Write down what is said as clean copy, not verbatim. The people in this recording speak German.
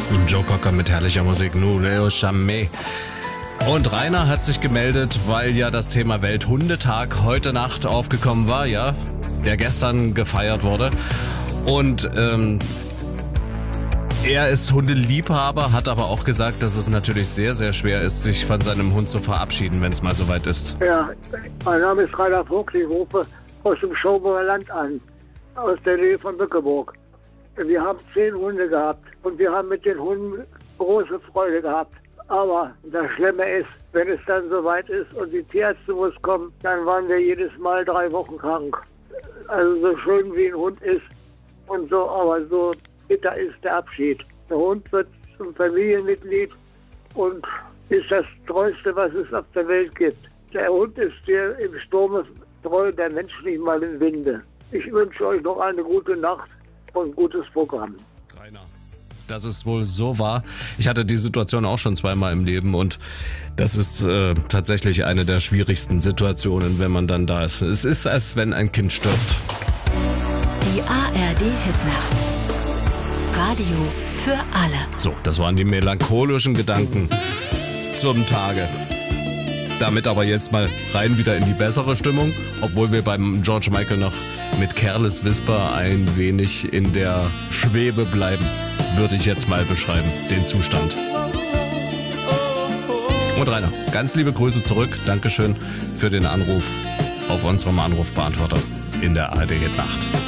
Joe Cocker mit herrlicher Musik, Nous Leo Jamais. Und Rainer hat sich gemeldet, weil ja das Thema Welthundetag heute Nacht aufgekommen war, ja, der gestern gefeiert wurde. Und er ist Hundeliebhaber, hat aber auch gesagt, dass es natürlich sehr, sehr schwer ist, sich von seinem Hund zu verabschieden, wenn es mal soweit ist. Ja, mein Name ist Rainer Vogt, ich rufe aus dem Schauburger Land an, aus der Nähe von Bückeburg. Wir haben 10 Hunde gehabt und wir haben mit den Hunden große Freude gehabt. Aber das Schlimme ist, wenn es dann soweit ist und die Tierärzte muss kommen, dann waren wir jedes Mal 3 Wochen krank. Also so schön wie ein Hund ist und so, aber so bitter ist der Abschied. Der Hund wird zum Familienmitglied und ist das Treueste, was es auf der Welt gibt. Der Hund ist dir im Sturme treu, der Mensch nicht mal im Winde. Ich wünsche euch noch eine gute Nacht und ein gutes Programm. Rainer, dass es wohl so war. Ich hatte die Situation auch schon zweimal im Leben und das ist tatsächlich eine der schwierigsten Situationen, wenn man dann da ist. Es ist, als wenn ein Kind stirbt. Die ARD-Hitnacht. Radio für alle. So, das waren die melancholischen Gedanken zum Tage. Damit aber jetzt mal rein wieder in die bessere Stimmung, obwohl wir beim George Michael noch mit Careless Whisper ein wenig in der Schwebe bleiben, würde ich jetzt mal beschreiben, den Zustand. Und Rainer, ganz liebe Grüße zurück. Dankeschön für den Anruf auf unserem Anrufbeantworter in der ARD Hitnacht.